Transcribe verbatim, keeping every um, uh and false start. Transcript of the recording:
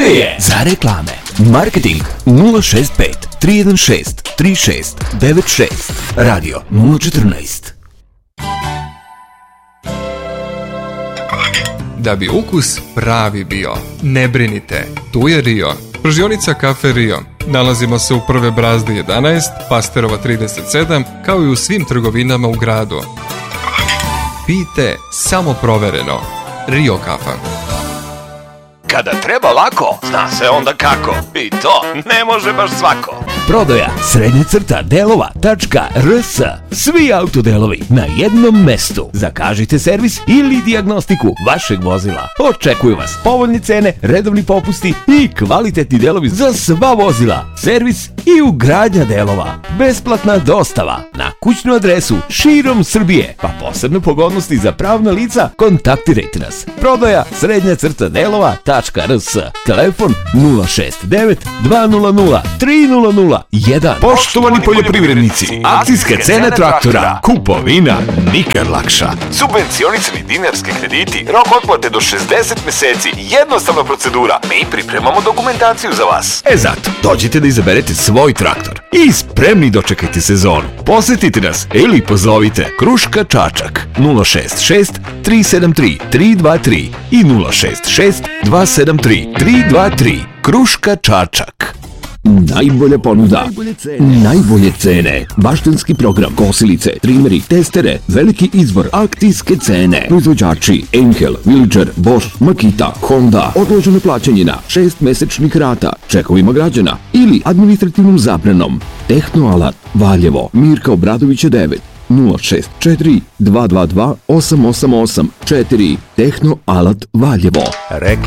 Ideje za reklame. Marketing nula šest pet tri jedan šest tri šest devet šest. Radio nula četrnaest. Da bi ukus pravi bio, ne brinite, tu je Rio. Pržionica Kafe Rio. Nalazimo se u Prve Brazde jedanaest, Pasterova trideset sedam, kao i u svim trgovinama u gradu. Pijte samo provereno. Rio kafa. Kada treba lako, zna se onda kako. I to ne može baš svako. Prodaja srednja crta delova.rs. Svi autodelovi na jednom mestu. Zakažite servis ili dijagnostiku vašeg vozila. Očekuju vas povoljne cene, redovni popusti i kvalitetni delovi za sva vozila. Servis i ugradnja delova. Besplatna dostava na kućnu adresu širom Srbije. Pa posebne pogodnosti za pravna lica, kontaktirajte nas. Prodaja srednja crta delova.rs. Telefon nula šest devet dva nula nula tri nula nula jedan. Poštovani poljoprivrednici, akcijske cene traktora, kupovina nikad lakša. Subvencionisani dinarski krediti, rok otplate do šezdeset meseci, jednostavna procedura. Mi pripremamo dokumentaciju za vas. E zato, dođite da izaberete svoj traktor i spremni dočekajte sezonu. Posetite nas ili pozovite Kruška Čačak nula šest šest tri sedam tri tri dva tri i nula šest šest dva sedam tri tri dva tri. Kruška Čačak. Najbolja ponuda, najbolje cene, baštenski program, kosilice, trimeri, testere, veliki izbor, akcijske cene, proizvođači Enkel, Villager, Bosch, Makita, Honda, odloženo plaćanje na šest mesečnih rata, čekovima građana ili administrativnom zabranom. Tehnoalat, Valjevo, Mirka Obradovića devet, nula šest četiri dva dva dva osam osam osam četiri. Tehnoalat Valjevo. Reklama.